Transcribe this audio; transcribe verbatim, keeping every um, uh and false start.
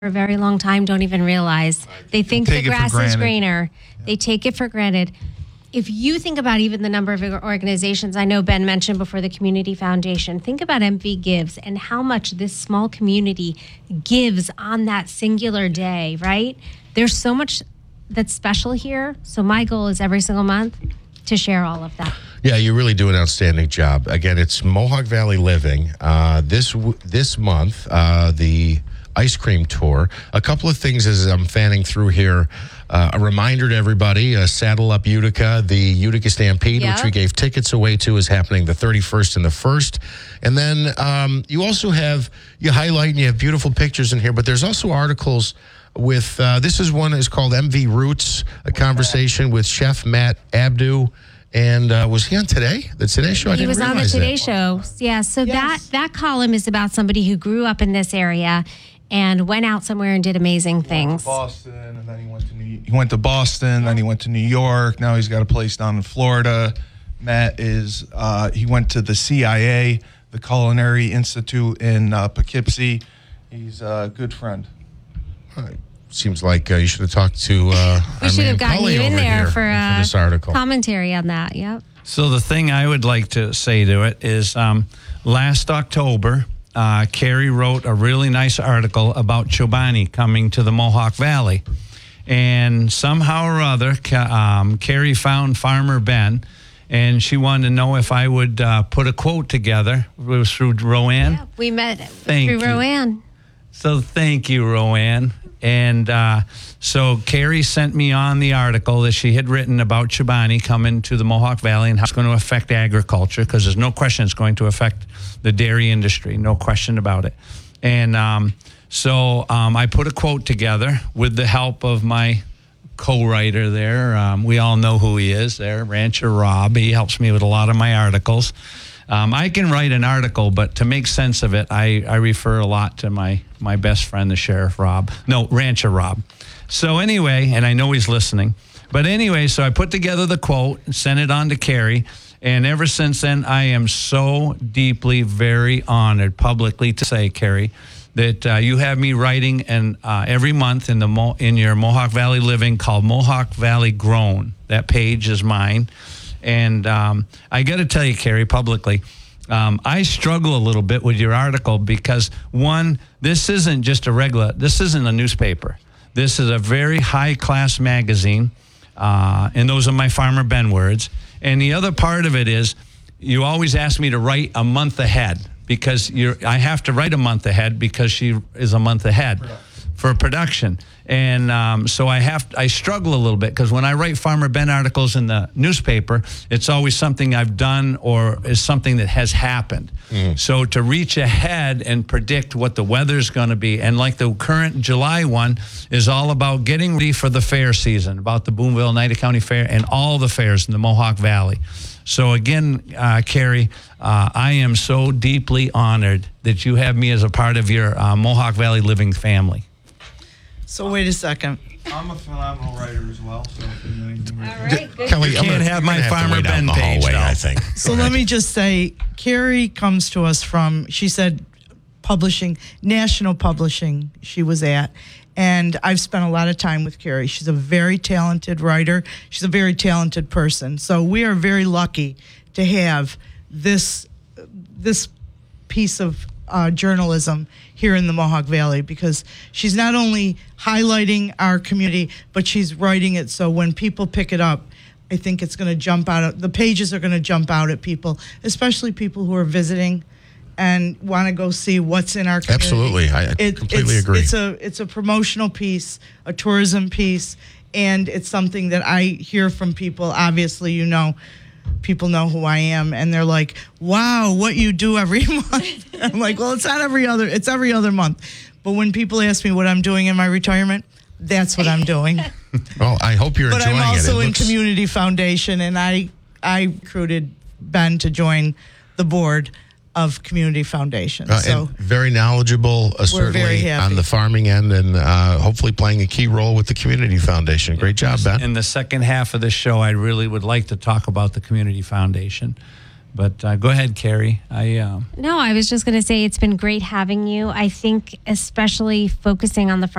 for a very long time don't even realize. They think the grass is greener. Yeah. They take it for granted. If you think about even the number of organizations, I know Ben mentioned before the Community Foundation, think about M V Gives and how much this small community gives on that singular day, right? There's so much that's special here. So my goal is every single month to share all of that. Yeah, you really do an outstanding job. Again, it's Mohawk Valley Living. Uh, this this month, uh, the ice cream tour. A couple of things as I'm fanning through here. Uh, a reminder to everybody, uh, Saddle Up Utica, the Utica Stampede, yep. which we gave tickets away to, is happening the thirty-first and the first. And then um, you also have, you highlight and you have beautiful pictures in here, but there's also articles with, uh, this is one is called M V Roots, a conversation with Chef Matt Abdu. And uh, was he on Today? The Today Show? I he didn't was on the realize Today that. Show. Yeah, so yes. that, that column is about somebody who grew up in this area and went out somewhere and did amazing things. He went to Boston, and then he went to New He went to Boston, then he went to New York. Now he's got a place down in Florida. Matt is uh, he went to the C I A, the Culinary Institute in uh, Poughkeepsie. He's a good friend. All right. Seems like uh, you should have talked to uh, we should have gotten Cully you in over there here for, uh, for this article. Commentary on that. Yep. So the thing I would like to say to it is um, last October, uh, Carrie wrote a really nice article about Chobani coming to the Mohawk Valley. And somehow or other, um, Carrie found Farmer Ben, and she wanted to know if I would uh, put a quote together. It was through Roanne. Yeah, we met Thank through you. Roanne. So thank you, Roanne. And uh, so Carrie sent me on the article that she had written about Chobani coming to the Mohawk Valley and how it's going to affect agriculture, because there's no question it's going to affect the dairy industry, no question about it. And um, so um, I put a quote together with the help of my co-writer there. Um, we all know who he is there, Rancher Rob. He helps me with a lot of my articles. Um, I can write an article, but to make sense of it, I, I refer a lot to my, my best friend, the Sheriff Rob. No, Rancher Rob. So anyway, and I know he's listening. But anyway, so I put together the quote and sent it on to Carrie. And ever since then, I am so deeply, very honored publicly to say, Carrie, that uh, you have me writing and uh, every month in the Mo- in your Mohawk Valley Living called Mohawk Valley Grown. That page is mine. And um, I got to tell you, Carrie, publicly, um, I struggle a little bit with your article because, one, this isn't just a regular, this isn't a newspaper. This is a very high-class magazine, uh, and those are my Farmer Ben words. And the other part of it is you always ask me to write a month ahead because you're, I have to write a month ahead because she is a month ahead for production. And um, so I have I struggle a little bit because when I write Farmer Ben articles in the newspaper, it's always something I've done or is something that has happened. Mm. So to reach ahead and predict what the weather's going to be, and like the current July one is all about getting ready for the fair season, about the Boonville Oneida County Fair and all the fairs in the Mohawk Valley. So again, uh, Carrie, uh, I am so deeply honored that you have me as a part of your uh, Mohawk Valley Living family. So wait a second. I'm a phenomenal writer as well. So if you know anything All right. Good. Kelly, You I'm can't gonna, have you're my gonna have to Farmer wait out in Ben the page, hallway, though. I think. So let me just say, Carrie comes to us from, she said, publishing, national publishing she was at. And I've spent a lot of time with Carrie. She's a very talented writer. She's a very talented person. So we are very lucky to have this, this piece of uh, journalism here in the Mohawk Valley, because she's not only highlighting our community, but she's writing it so when people pick it up, I think it's going to jump out. The pages are going to jump out at people, especially people who are visiting and want to go see what's in our community. Absolutely, I It- completely it's, agree. It's a it's a promotional piece, a tourism piece, and it's something that I hear from people. Obviously, you know, people know who I am, and they're like, "Wow, what you do every month?" I'm like, "Well, it's not every other. It's every other month." But when people ask me what I'm doing in my retirement, that's what I'm doing. Well, I hope you're But enjoying I'm also it. It in looks- Community Foundation, and I I recruited Ben to join the board of Community Foundation. Uh, so and very knowledgeable, uh, We're very certainly happy. on the farming end, and uh, hopefully playing a key role with the Community Foundation. Great job, Ben. In the second half of the show, I really would like to talk about the Community Foundation. But uh, go ahead, Carrie. I uh... No, I was just going to say it's been great having you. I think especially focusing on the